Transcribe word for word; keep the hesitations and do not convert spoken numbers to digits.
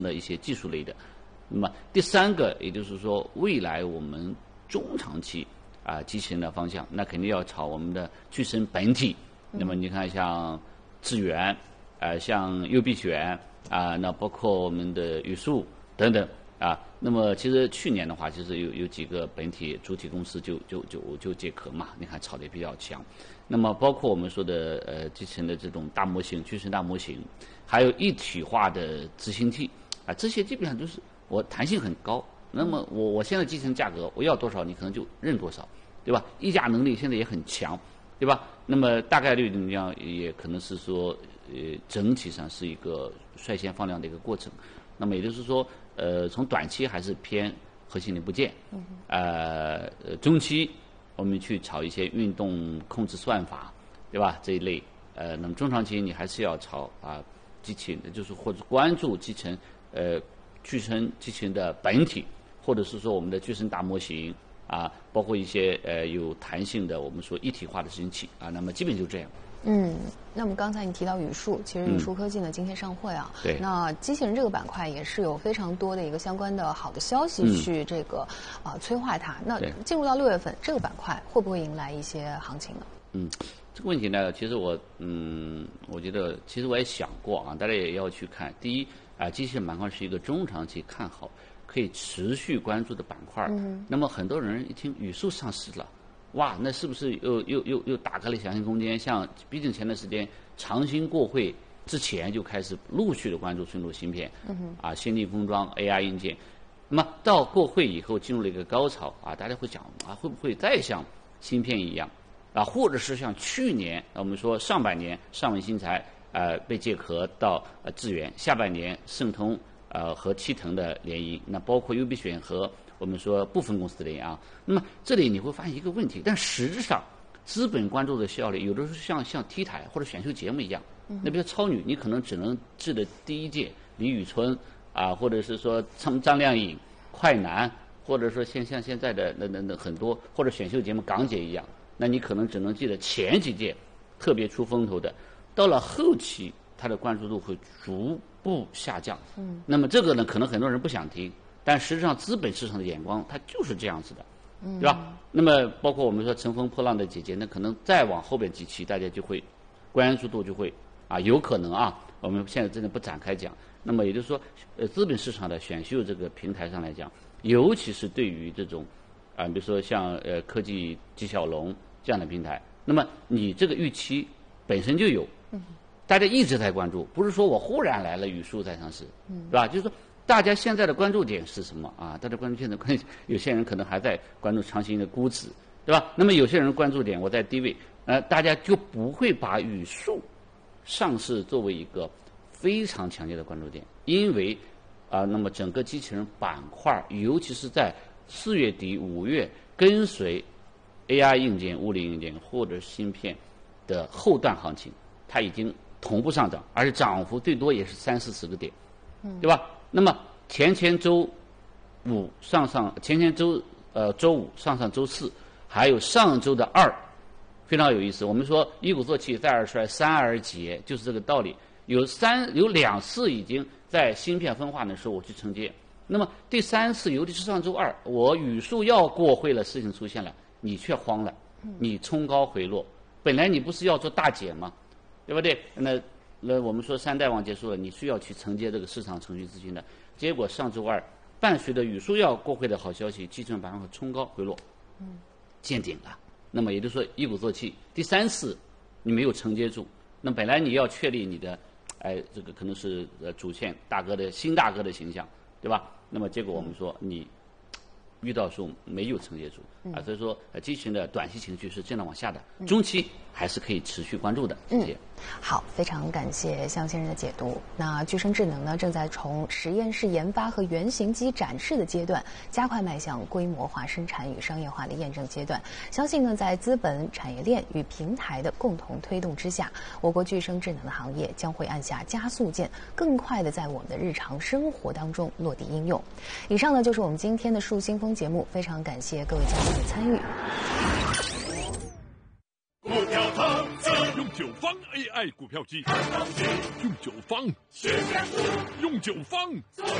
的一些技术类的。那么第三个，也就是说，未来我们中长期啊机器人的方向，那肯定要朝我们的具身本体。那么你看，像智源，啊、呃，像优必选啊，那包括我们的语数等等啊。那么其实去年的话，其实有有几个本体主体公司就就就就借壳嘛，你看炒得比较强。那么包括我们说的呃机器人的这种大模型、具身大模型，还有一体化的执行器啊，这些基本上都是。我弹性很高，那么我我现在机器人价格我要多少，你可能就认多少，对吧？议价能力现在也很强，对吧？那么大概率怎么样，也可能是说，呃，整体上是一个率先放量的一个过程。那么也就是说，呃，从短期还是偏核心零部件，呃，中期我们去炒一些运动控制算法，对吧？这一类，呃，那么中长期你还是要炒啊机器人，就是或者关注机器人，呃。具身机器人的本体，或者是说我们的具身大模型啊，包括一些呃有弹性的我们说一体化的执行器啊，那么基本就这样。 嗯，那么刚才你提到语数，其实语数科技呢、嗯、今天上会啊， 对， 那机器人这个板块也是有非常多的一个相关的好的消息去这个啊、嗯呃、催化它。那进入到六月份，这个板块会不会迎来一些行情呢？ 嗯，这个问题呢，其实我嗯，我觉得其实我也想过啊，大家也要去看。第一。啊，机器人板块是一个中长期看好、可以持续关注的板块。嗯。那么很多人一听语数上市了，哇，那是不是又又又又打开了想象空间？像毕竟前段时间长兴过会之前就开始陆续的关注顺路芯片，嗯啊，先进封装 A I 硬件。那么到过会以后进入了一个高潮啊，大家会讲啊，会不会再像芯片一样啊，或者是像去年我们说上半年上文新材。呃，被借壳到呃智源，下半年盛通呃和七腾的联姻，那包括优必选和我们说部分公司的联姻啊。那么这里你会发现一个问题，但实质上资本关注的效率，有的时候像像 T 台或者选秀节目一样，那比如超女，你可能只能治的第一届李宇春啊，或者是说张张靓颖、快男，或者说像像现在的那那那很多或者选秀节目港姐一样，那你可能只能记得前几届特别出风头的。到了后期，它的关注度会逐步下降。嗯，那么这个呢，可能很多人不想听，但实际上资本市场的眼光它就是这样子的，嗯，对吧？那么包括我们说乘风破浪的姐姐，那可能再往后边几期，大家就会关注度就会啊，有可能啊，我们现在真的不展开讲。那么也就是说，呃，资本市场的选秀这个平台上来讲，尤其是对于这种啊，比如说像呃科技纪晓龙这样的平台，那么你这个预期本身就有。大家一直在关注，不是说我忽然来了语数在上市，对吧？就是说，大家现在的关注点是什么啊？大家关注现在关，有些人可能还在关注长兴的估值，对吧？那么有些人关注点我在低位，呃，大家就不会把语数上市作为一个非常强烈的关注点，因为啊、呃，那么整个机器人板块，尤其是在四月底五月，跟随 A I 硬件、物理硬件或者芯片的后段行情，它已经同步上涨，而且涨幅最多也是三四十个点，对吧？那么前前周五上上，前前周呃周五上上周四，还有上周的二，非常有意思。我们说一鼓作气，再而衰，三而竭，就是这个道理。有三有两次已经在芯片分化的时候我去承接，那么第三次，尤其是上周二，我语数要过会了，事情出现了，你却慌了，你冲高回落。本来你不是要做大减吗？对不对？那那我们说三代网结束了，你需要去承接这个市场程序资金的。结果上周二伴随着语数要过会的好消息，基准板块冲高回落，嗯，见顶了。那么也就是说一鼓作气，第三次你没有承接住，那本来你要确立你的，哎，这个可能是呃主线大哥的新大哥的形象，对吧？那么结果我们说你遇到时候没有承接住啊，所以说呃机器人的短期情绪是震荡往下的，中期还是可以持续关注的。谢谢。 嗯，好，非常感谢向先生的解读。那具身智能呢，正在从实验室研发和原型机展示的阶段，加快迈向规模化生产与商业化的验证阶段。相信呢，在资本、产业链与平台的共同推动之下，我国具身智能的行业将会按下加速键，更快的在我们的日常生活当中落地应用。以上呢，就是我们今天的树新风节目，非常感谢各位嘉宾的参与。 不跳堂，用酒发方 A I 股票机，用九方，用九方。